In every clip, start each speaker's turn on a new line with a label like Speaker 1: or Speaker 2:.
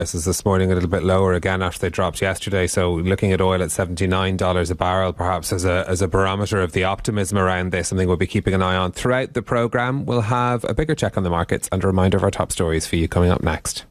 Speaker 1: Prices this morning a little bit lower again after they dropped yesterday. So looking at oil at $79 a barrel, perhaps as a barometer of the optimism around this, something we'll be keeping an eye on throughout the programme. We'll have a bigger check on the markets and a reminder of our top stories for you coming up next.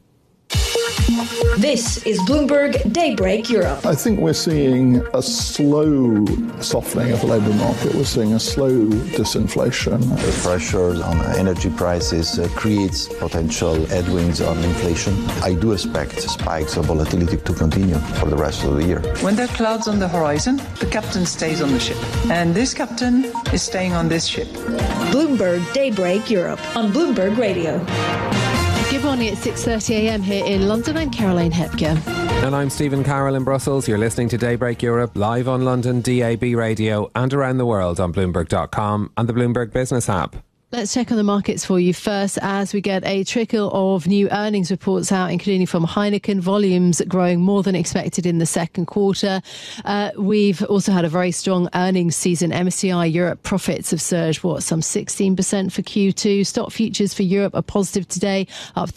Speaker 2: This is Bloomberg Daybreak Europe.
Speaker 3: I think we're seeing a slow softening of the labour market. We're seeing a slow disinflation.
Speaker 4: The pressure on energy prices creates potential headwinds on inflation. I do expect spikes of volatility to continue for the rest of the year.
Speaker 5: When there are clouds on the horizon, the captain stays on the ship. And this captain is staying on this ship.
Speaker 2: Bloomberg Daybreak Europe on Bloomberg Radio.
Speaker 6: Good morning, it's 6:30am here in London. I'm Caroline Hepker.
Speaker 1: And I'm Stephen Carroll in Brussels. You're listening to Daybreak Europe live on London DAB radio and around the world on Bloomberg.com and the Bloomberg Business app.
Speaker 6: Let's check on the markets for you first as we get a trickle of new earnings reports out, including from Heineken. Volumes growing more than expected in the second quarter. We've also had a very strong earnings season. MSCI Europe profits have surged, some 16% for Q2. Stock futures for Europe are positive today, up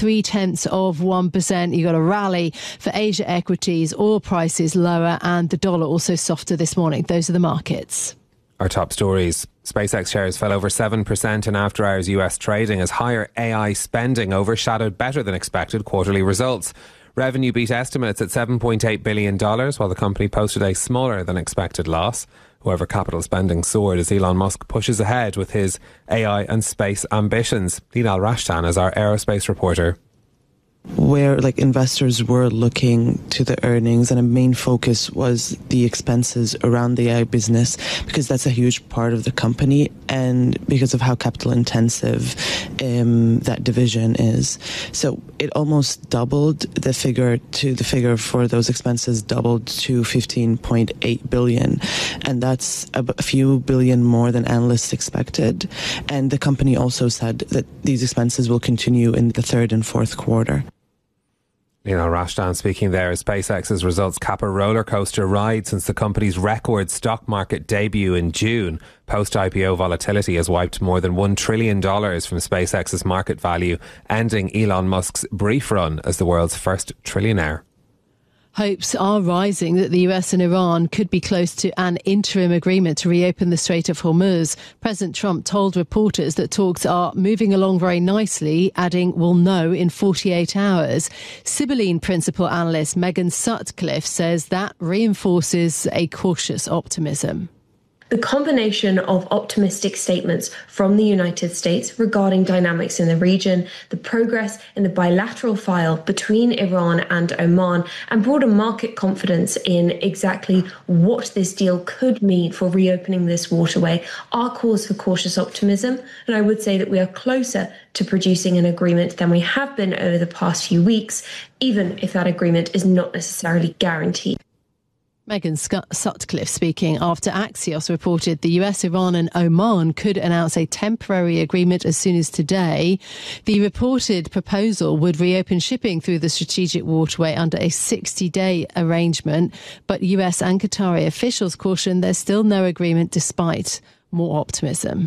Speaker 6: 0.3%. You got a rally for Asia equities, oil prices lower, and the dollar also softer this morning. Those are the markets.
Speaker 1: Our top stories. SpaceX shares fell over 7% in after-hours US trading as higher AI spending overshadowed better than expected quarterly results. Revenue beat estimates at $7.8 billion, while the company posted a smaller than expected loss. However, capital spending soared as Elon Musk pushes ahead with his AI and space ambitions. Leena Rashtan is our aerospace reporter.
Speaker 7: Where investors were looking to the earnings, and a main focus was the expenses around the AI business, because that's a huge part of the company and because of how capital intensive that division is. So it almost doubled the figure for those expenses doubled to 15.8 billion, and that's a few billion more than analysts expected. And the company also said that these expenses will continue in the third and fourth quarter.
Speaker 1: Rashtan speaking there. As SpaceX's results cap a roller coaster ride since the company's record stock market debut in June. Post-IPO volatility has wiped more than $1 trillion from SpaceX's market value, ending Elon Musk's brief run as the world's first trillionaire.
Speaker 6: Hopes are rising that the US and Iran could be close to an interim agreement to reopen the Strait of Hormuz. President Trump told reporters that talks are moving along very nicely, adding, "We'll know in 48 hours. Sibylline principal analyst Megan Sutcliffe says that reinforces a cautious optimism.
Speaker 8: The combination of optimistic statements from the United States regarding dynamics in the region, the progress in the bilateral file between Iran and Oman, and broader market confidence in exactly what this deal could mean for reopening this waterway are cause for cautious optimism. And I would say that we are closer to producing an agreement than we have been over the past few weeks, even if that agreement is not necessarily guaranteed.
Speaker 6: Megan Sutcliffe speaking after Axios reported the US, Iran and Oman could announce a temporary agreement as soon as today. The reported proposal would reopen shipping through the strategic waterway under a 60-day arrangement, but US and Qatari officials caution there's still no agreement despite more optimism.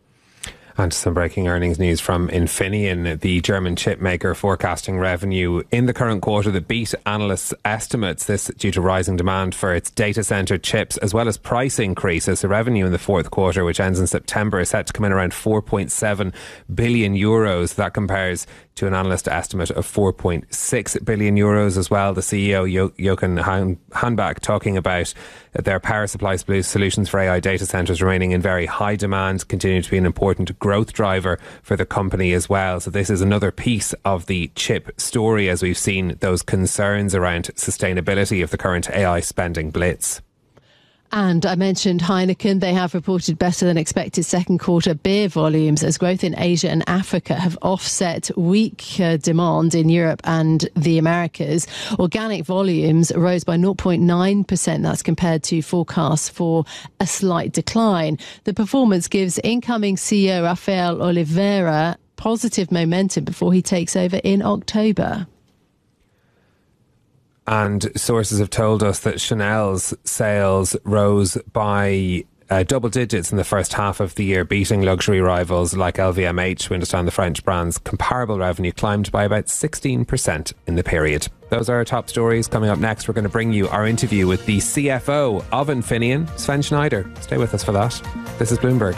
Speaker 1: And some breaking earnings news from Infineon, the German chip maker, forecasting revenue in the current quarter that beat analysts' estimates. This due to rising demand for its data centre chips as well as price increases. The revenue in the fourth quarter, which ends in September, is set to come in around 4.7 billion euros. That compares to an analyst estimate of 4.6 billion euros as well. The CEO, Jochen Hanbach, talking about their power supply solutions for AI data centres remaining in very high demand, continuing to be an important growth driver for the company as well. So this is another piece of the chip story as we've seen those concerns around sustainability of the current AI spending blitz.
Speaker 6: And I mentioned Heineken. They have reported better than expected second quarter beer volumes as growth in Asia and Africa have offset weak demand in Europe and the Americas. Organic volumes rose by 0.9%. That's compared to forecasts for a slight decline. The performance gives incoming CEO Rafael Oliveira positive momentum before he takes over in October.
Speaker 1: And sources have told us that Chanel's sales rose by double digits in the first half of the year, beating luxury rivals like LVMH. We understand the French brand's comparable revenue climbed by about 16% in the period. Those are our top stories. Coming up next, we're going to bring you our interview with the CFO of Infineon, Sven Schneider. Stay with us for that. This is Bloomberg.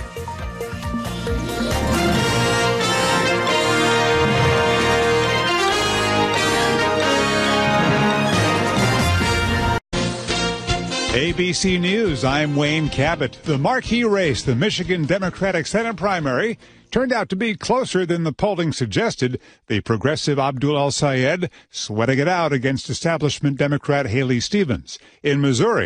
Speaker 9: ABC News, I'm Wayne Cabot. The marquee race, the Michigan Democratic Senate primary, turned out to be closer than the polling suggested. The progressive Abdul El-Sayed sweating it out against establishment Democrat Haley Stevens. In Missouri,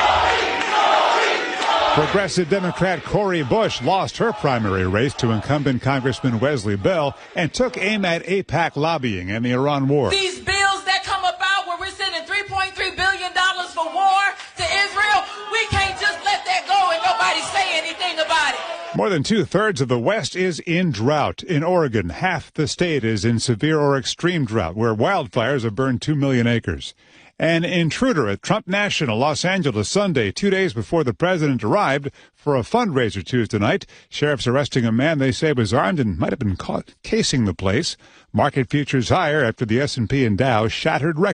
Speaker 9: progressive Democrat Cori Bush lost her primary race to incumbent Congressman Wesley Bell and took aim at AIPAC lobbying and the Iran war.
Speaker 10: These bills that come about where we're sending $3.3 billion for war to Israel, we can't just let that go and nobody say anything about it.
Speaker 9: More than 2/3 of the West is in drought. In Oregon, half the state is in severe or extreme drought, where wildfires have burned 2 million acres. An intruder at Trump National, Los Angeles, Sunday, 2 days before the president arrived for a fundraiser Tuesday night. Sheriffs arresting a man they say was armed and might have been caught casing the place. Market futures higher after the S&P and Dow shattered records.